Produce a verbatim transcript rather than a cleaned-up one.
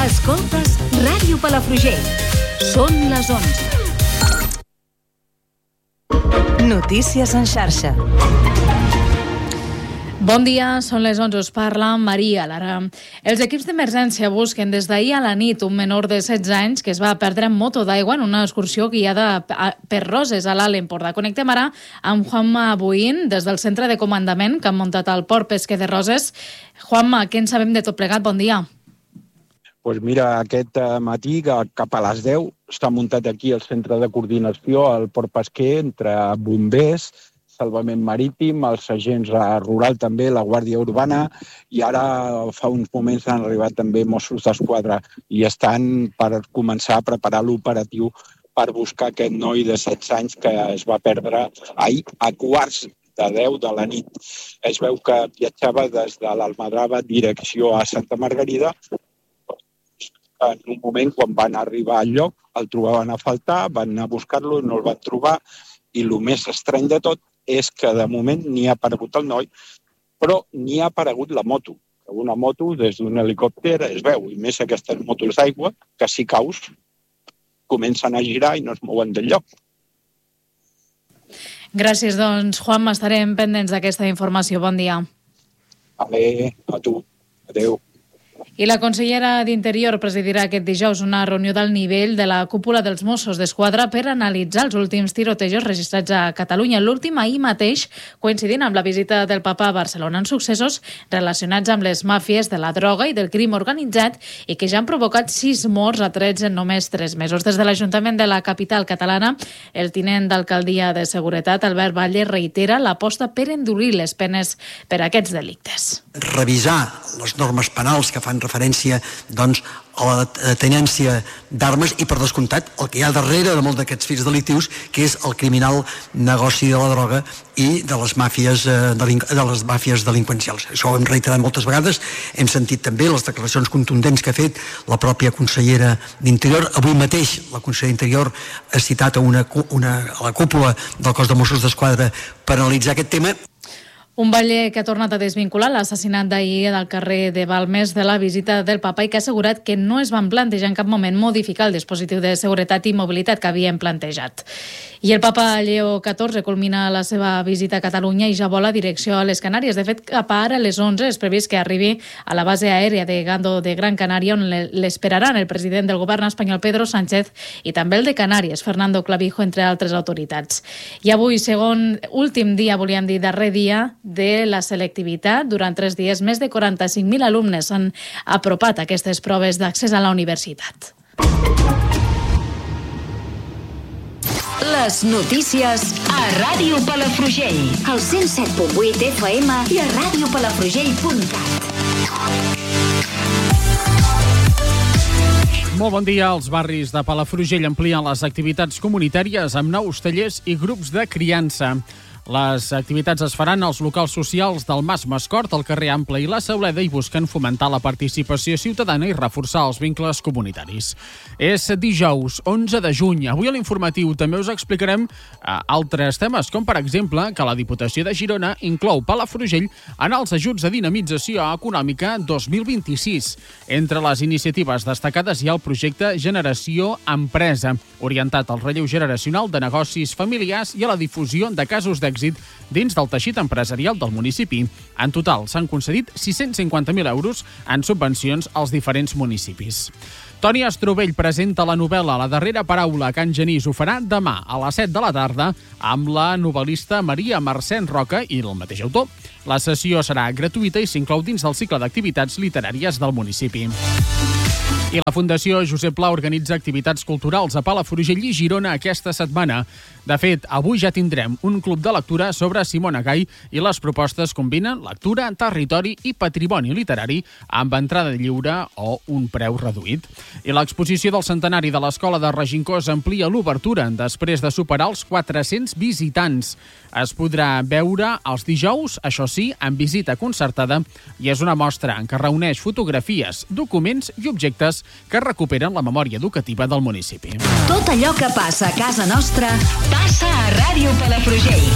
Escoltes Ràdio Palafrugell. Són les onze. Notícies en xarxa. Bon dia, són les onze, us parla Maria Lara. Els equips d'emergència busquen des d'ahir a la nit un menor de setze anys que es va perdre en moto d'aigua en una excursió guiada per Roses a l'Alt Empordà. Connectem ara amb Juanma Buín des del centre de comandament que han muntat al port pesquer de Roses. Juanma, què en sabem de tot plegat? Bon dia. Pues mira, aquest matí, cap a les deu, està muntat aquí el centre de coordinació al port pesquer entre bombers, salvament marítim, els agents rural també, la Guàrdia Urbana, i ara fa uns moments han arribat també Mossos d'Esquadra i estan per començar a preparar l'operatiu per buscar aquest noi de setze anys que es va perdre ahir a quarts de deu de la nit. Es veu que viatjava des de l'Almadrava direcció a Santa Margarida. En un moment, quan van arribar al lloc, el trobaven a faltar, van anar a buscar-lo, no el van trobar, i el més estrany de tot és que de moment ni ha aparegut el noi, però ni ha aparegut la moto. Una moto des d'un helicòpter es veu, i més aquestes motos d'aigua, que si caus, comencen a girar i no es mouen del lloc. Gràcies, doncs, Juan, estarem pendents d'aquesta informació. Bon dia. Vale, a tu. Adéu. I la consellera d'Interior presidirà aquest dijous una reunió d'alt nivell de la cúpula dels Mossos d'Esquadra per analitzar els últims tirotejos registrats a Catalunya. L'últim ahir mateix, coincidint amb la visita del papa a Barcelona, en successos relacionats amb les màfies de la droga i del crim organitzat i que ja han provocat sis morts a trets en només tres mesos. Des de l'Ajuntament de la capital catalana, el tinent d'Alcaldia de Seguretat, Albert Valle, reitera l'aposta per endurir les penes per a aquests delictes. Revisar les normes penals que fan referència doncs, a la tenència d'armes i, per descomptat, el que hi ha darrere de molts d'aquests fets delictius, que és el criminal negoci de la droga i de les màfies, de les màfies delinqüencials. Això ho hem reiterat moltes vegades, hem sentit també les declaracions contundents que ha fet la pròpia consellera d'Interior. Avui mateix la consellera d'Interior ha citat a, una, una, a la cúpula del cos de Mossos d'Esquadra per analitzar aquest tema. Un Valle que ha tornat a desvincular l'assassinat d'ahir del carrer de Balmes de la visita del papa i que ha assegurat que no es van plantejar en cap moment modificar el dispositiu de seguretat i mobilitat que havien plantejat. I el papa Lleó catorze culmina la seva visita a Catalunya i ja vola direcció a les Canàries. De fet, cap ara a les onze és previst que arribi a la base aèria de Gando de Gran Canària, on l'esperaran el president del govern espanyol, Pedro Sánchez, i també el de Canàries, Fernando Clavijo, entre altres autoritats. I avui, segon últim dia, volíem dir darrer dia, de la selectivitat. Durant tres dies, més de quaranta-cinc mil alumnes han apropat aquestes proves d'accés a la universitat. Les notícies a Ràdio Palafrugell. Al cent set punt vuit F M i a ràdio palafrugell punt cat. Molt bon dia. Els barris de Palafrugell amplien les activitats comunitàries amb nous tallers i grups de criança. Les activitats es faran als locals socials del Mas Mascort, al carrer Ample i la Sauleda i busquen fomentar la participació ciutadana i reforçar els vincles comunitaris. És dijous, onze de juny. Avui a l'informatiu també us explicarem eh, altres temes, com per exemple que la Diputació de Girona inclou Palafrugell en els ajuts de dinamització econòmica dos mil vint-i-sis. Entre les iniciatives destacades hi ha el projecte Generació Empresa, orientat al relleu generacional de negocis familiars i a la difusió de casos d'èxit dins del teixit empresarial del municipi. En total, s'han concedit sis-cents cinquanta mil euros en subvencions als diferents municipis. Toni Estrovell presenta la novel·la La darrera paraula a Can Genís. Ho farà demà a les set de la tarda amb la novel·lista Maria Mercè Roca i el mateix autor. La sessió serà gratuïta i s'inclou dins del cicle d'activitats literàries del municipi. I la Fundació Josep Pla organitza activitats culturals a Palafrugell i Girona aquesta setmana. De fet, avui ja tindrem un club de lectura sobre Simona Gai i les propostes combinen lectura, territori i patrimoni literari amb entrada lliure o un preu reduït. I l'exposició del centenari de l'Escola de Regincós amplia l'obertura després de superar els quatre-cents visitants. Es podrà veure els dijous, això sí, amb visita concertada, i és una mostra en què reuneix fotografies, documents i objectes que recuperen la memòria educativa del municipi. Tot allò que passa a casa nostra passa a Ràdio Palafrugell.